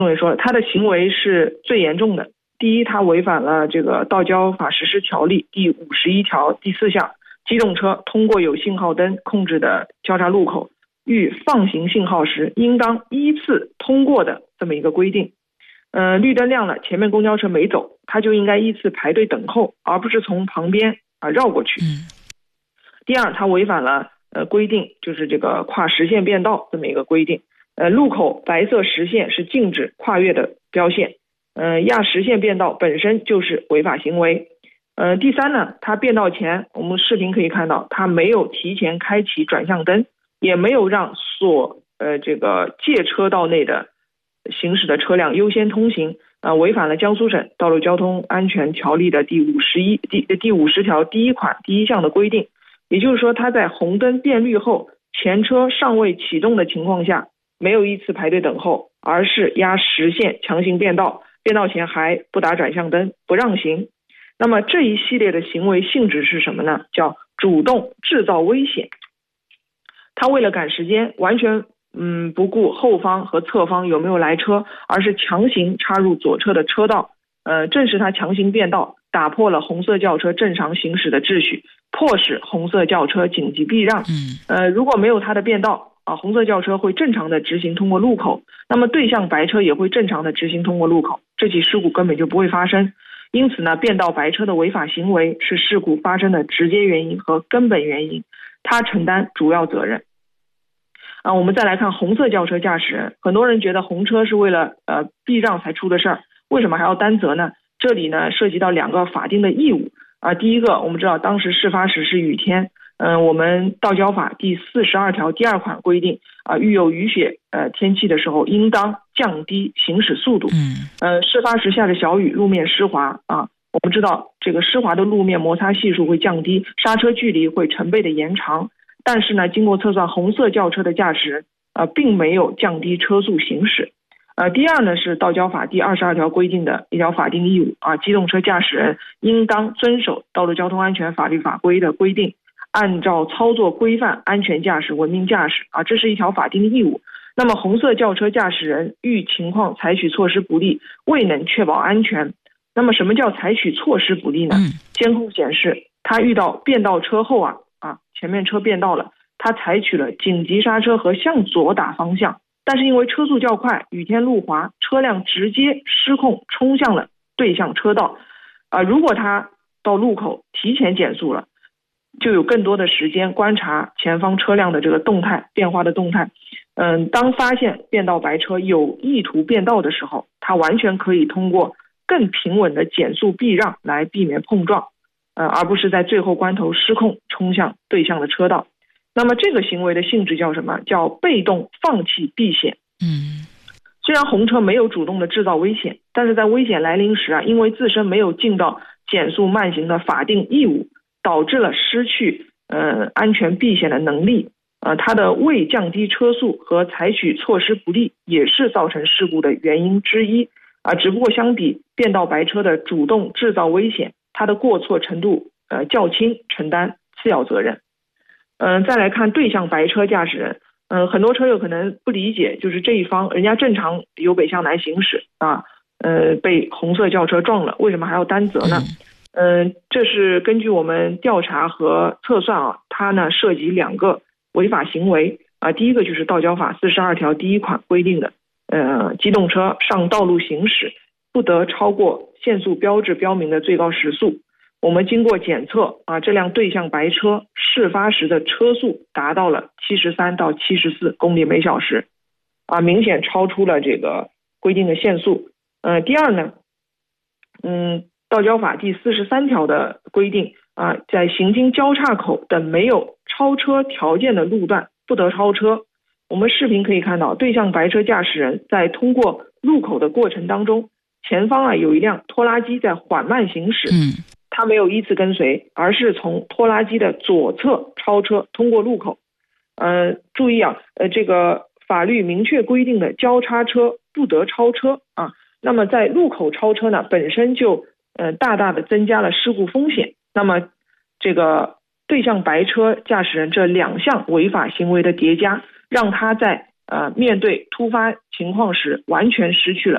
认为说他的行为是最严重的。第一，他违反了这个道交法实施条例第51条第4项，机动车通过有信号灯控制的交叉路口，遇放行信号时应当依次通过的这么一个规定。绿灯亮了，前面公交车没走，他就应该依次排队等候，而不是从旁边绕过去。第二，他违反了规定，就是这个跨实线变道这么一个规定。路口白色实线是禁止跨越的标线，压实线变道本身就是违法行为。第三呢，他变道前，我们视频可以看到，他没有提前开启转向灯，也没有让这个借车道内的行驶的车辆优先通行，违反了江苏省道路交通安全条例的第50条第1款第1项的规定。也就是说，他在红灯变绿后，前车尚未启动的情况下，没有依次排队等候，而是压实线强行变道，变道前还不打转向灯，不让行。那么这一系列的行为性质是什么呢？叫主动制造危险。他为了赶时间，完全不顾后方和侧方有没有来车，而是强行插入左侧的车道。正是他强行变道，打破了红色轿车正常行驶的秩序，迫使红色轿车紧急避让。如果没有他的变道，红色轿车会正常的直行通过路口，那么对向白车也会正常的直行通过路口，这起事故根本就不会发生。因此呢，变道白车的违法行为是事故发生的直接原因和根本原因，他承担主要责任。我们再来看红色轿车驾驶人，很多人觉得红车是为了避让才出的事儿，为什么还要担责呢？这里呢涉及到2个法定的义务。第一个，我们知道当时事发时是雨天，我们道交法第42条第2款规定，遇有雨雪天气的时候，应当降低行驶速度。事发时下着小雨，路面湿滑我们知道这个湿滑的路面摩擦系数会降低，刹车距离会成倍的延长。但是呢，经过测算，红色轿车的驾驶人并没有降低车速行驶。第二呢，是道交法第22条规定的一条法定义务机动车驾驶人应当遵守道路交通安全法律法规的规定，按照操作规范安全驾驶文明驾驶这是一条法定义务。那么红色轿车驾驶人遇情况采取措施不力，未能确保安全。那么什么叫采取措施不力呢？监控显示他遇到变道车后前面车变道了，他采取了紧急刹车和向左打方向，但是因为车速较快，雨天路滑，车辆直接失控冲向了对向车道。如果他到路口提前减速了，就有更多的时间观察前方车辆的这个动态变化的动态。当发现变道白车有意图变道的时候，他完全可以通过更平稳的减速避让来避免碰撞，而不是在最后关头失控冲向对向的车道。那么这个行为的性质叫什么？叫被动放弃避险。虽然红车没有主动的制造危险，但是在危险来临时因为自身没有尽到减速慢行的法定义务，导致了失去安全避险的能力。它的未降低车速和采取措施不力也是造成事故的原因之一只不过相比变道白车的主动制造危险，它的过错程度较轻，承担次要责任。再来看对向白车驾驶人，很多车友可能不理解，就是这一方人家正常由北向南行驶被红色轿车撞了，为什么还要担责呢？这是根据我们调查和测算它呢涉及2个违法行为第一个就是道交法42条第1款规定的机动车上道路行驶不得超过限速标志标明的最高时速。我们经过检测这辆对向白车事发时的车速达到了73到74公里每小时明显超出了这个规定的限速。第二呢，道交法第43条的规定在行经交叉口等没有超车条件的路段不得超车。我们视频可以看到，对向白车驾驶人在通过路口的过程当中，前方有一辆拖拉机在缓慢行驶，他没有依次跟随，而是从拖拉机的左侧超车通过路口。注意这个法律明确规定的交叉车不得超车那么在路口超车呢，本身就大大的增加了事故风险。那么这个对向白车驾驶人这2项违法行为的叠加，让他在面对突发情况时完全失去了